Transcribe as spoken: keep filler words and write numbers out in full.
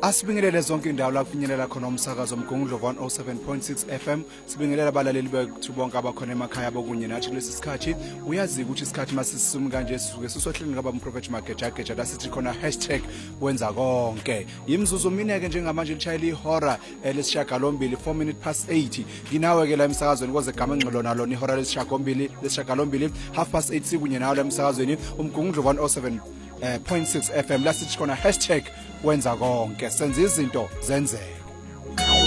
Asibingelele zonke indawo la kufinyelela khona umsakazo Mgungundlovu one oh seven point six F M. Sibingelela abalaleli bethu bonke abakhona emakhaya bokunye nathi kulesi sikhathi. Uyazi ukuthi isikhathi masisisumi kanje sisuke sisohleleni ngaba umprofeti Mageja Geja la sithi khona hashtag wenza konke. Yimzuzu mineke njengamanje lishayela ihora lesishagalombili four minutes past eight. Nginawe ke la emsakazweni koze gama ngxolo nalo ni ihora lesishagalombili lesishagalombili half past eight sikunye nawo la emsakazweni uMgungundlovu one oh seven point six F M la sithi khona hashtag wenza konke senza izinto zenzeke.